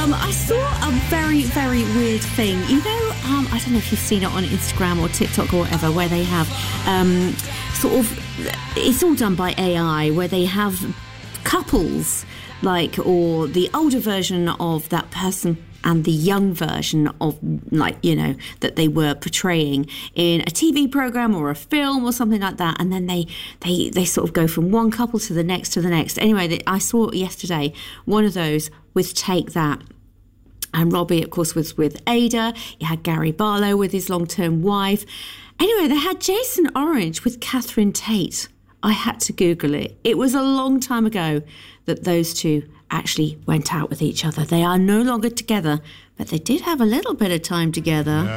I saw a very, very weird thing. You know, I don't know if you've seen it on Instagram or TikTok or whatever, where they have it's all done by AI, where they have couples, or the older version of that person and the young version of, that they were portraying in a TV program or a film or something like that. And then they sort of go from one couple to the next. Anyway, I saw yesterday one of those with Take That. And Robbie, of course, was with Ada. You had Gary Barlow with his long-term wife. Anyway, they had Jason Orange with Catherine Tate. I had to Google it. It was a long time ago that those two actually went out with each other. They are no longer together, but they did have a little bit of time together.